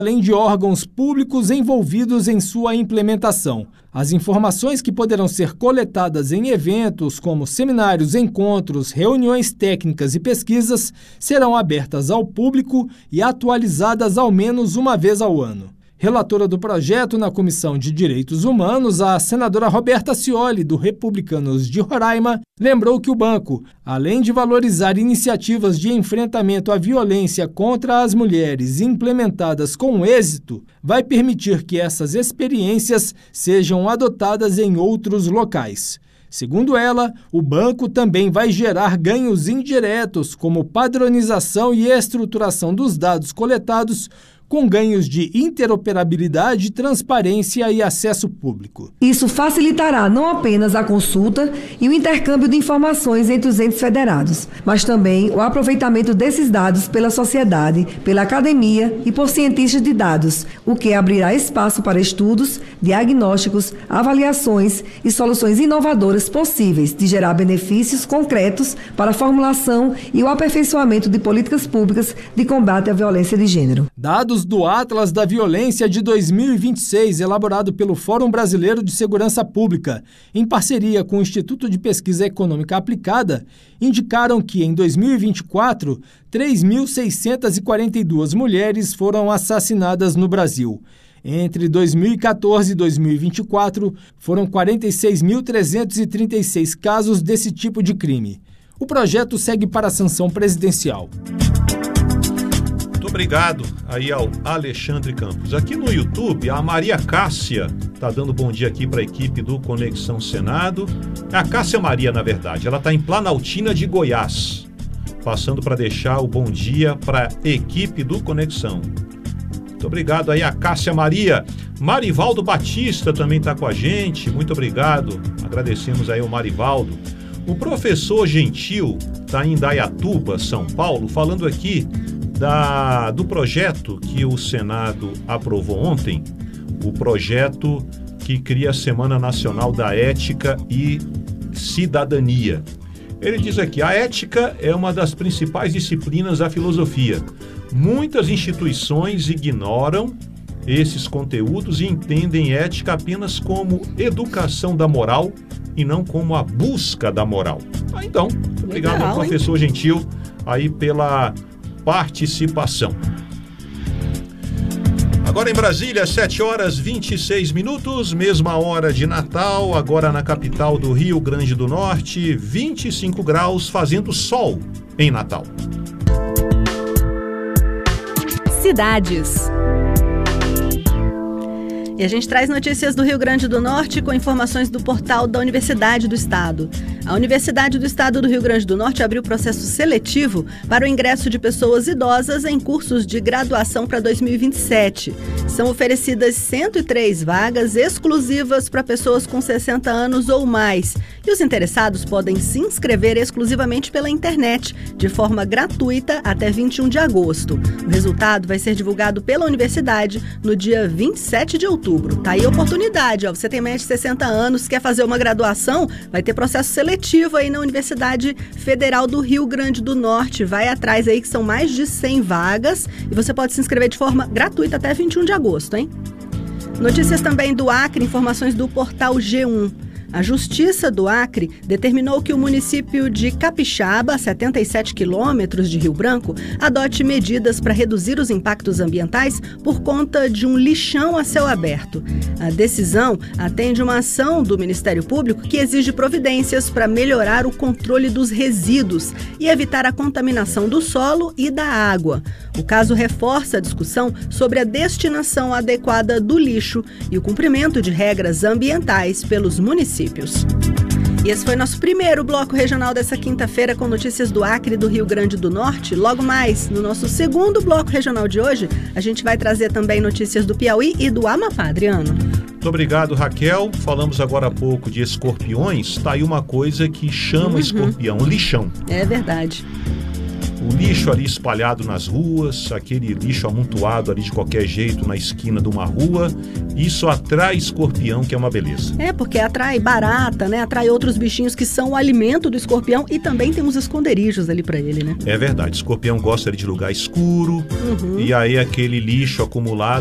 além de órgãos públicos envolvidos em sua implementação. As informações que poderão ser coletadas em eventos como seminários, encontros, reuniões técnicas e pesquisas serão abertas ao público e atualizadas ao menos uma vez ao ano. Relatora do projeto na Comissão de Direitos Humanos, a senadora Roberta Cioli, do Republicanos de Roraima, lembrou que o banco, além de valorizar iniciativas de enfrentamento à violência contra as mulheres implementadas com êxito, vai permitir que essas experiências sejam adotadas em outros locais. Segundo ela, o banco também vai gerar ganhos indiretos, como padronização e estruturação dos dados coletados, com ganhos de interoperabilidade, transparência e acesso público. Isso facilitará não apenas a consulta e o intercâmbio de informações entre os entes federados, mas também o aproveitamento desses dados pela sociedade, pela academia e por cientistas de dados, o que abrirá espaço para estudos, diagnósticos, avaliações e soluções inovadoras possíveis de gerar benefícios concretos para a formulação e o aperfeiçoamento de políticas públicas de combate à violência de gênero. Dados do Atlas da Violência de 2026, elaborado pelo Fórum Brasileiro de Segurança Pública, em parceria com o Instituto de Pesquisa Econômica Aplicada, indicaram que, em 2024, 3.642 mulheres foram assassinadas no Brasil. Entre 2014 e 2024, foram 46.336 casos desse tipo de crime. O projeto segue para a sanção presidencial. Muito obrigado aí ao Alexandre Campos. Aqui no YouTube, a Maria Cássia está dando bom dia aqui para a equipe do Conexão Senado. É a Cássia Maria, na verdade. Ela está em Planaltina de Goiás, passando para deixar o bom dia para a equipe do Conexão. Muito obrigado aí a Cássia Maria. Marivaldo Batista também está com a gente. Muito obrigado. Agradecemos aí ao Marivaldo. O professor Gentil está em Indaiatuba, São Paulo, falando aqui do projeto que o Senado aprovou ontem, o projeto que cria a Semana Nacional da Ética e Cidadania. Ele diz aqui, a ética é uma das principais disciplinas da filosofia. Muitas instituições ignoram esses conteúdos e entendem ética apenas como educação da moral e não como a busca da moral. Então, obrigado ao professor Gentil aí pela participação. Agora em Brasília, 7h26, mesma hora de Natal, agora na capital do Rio Grande do Norte, 25 graus, fazendo sol em Natal. Cidades. E a gente traz notícias do Rio Grande do Norte com informações do portal da Universidade do Estado. A Universidade do Estado do Rio Grande do Norte abriu processo seletivo para o ingresso de pessoas idosas em cursos de graduação para 2027. São oferecidas 103 vagas exclusivas para pessoas com 60 anos ou mais. E os interessados podem se inscrever exclusivamente pela internet, de forma gratuita até 21 de agosto. O resultado vai ser divulgado pela universidade no dia 27 de outubro. Tá aí a oportunidade, ó. Você tem mais de 60 anos, quer fazer uma graduação, vai ter processo seletivo aí na Universidade Federal do Rio Grande do Norte. Vai atrás aí que são mais de 100 vagas e você pode se inscrever de forma gratuita até 21 de agosto, hein? Notícias também do Acre, informações do portal G1. A Justiça do Acre determinou que o município de Capixaba, a 77 quilômetros de Rio Branco, adote medidas para reduzir os impactos ambientais por conta de um lixão a céu aberto. A decisão atende uma ação do Ministério Público que exige providências para melhorar o controle dos resíduos e evitar a contaminação do solo e da água. O caso reforça a discussão sobre a destinação adequada do lixo e o cumprimento de regras ambientais pelos municípios. E esse foi nosso primeiro bloco regional dessa quinta-feira com notícias do Acre e do Rio Grande do Norte. Logo mais, no nosso segundo bloco regional de hoje, a gente vai trazer também notícias do Piauí e do Amapá, Adriano. Muito obrigado, Raquel. Falamos agora há pouco de escorpiões. Tá aí uma coisa que chama escorpião, lixão. É verdade. O lixo ali espalhado nas ruas, aquele lixo amontoado ali de qualquer jeito na esquina de uma rua, isso atrai escorpião, que é uma beleza. Porque atrai barata, né? Atrai outros bichinhos que são o alimento do escorpião e também tem uns esconderijos ali para ele, né? É verdade, escorpião gosta ali de lugar escuro, e aí aquele lixo acumulado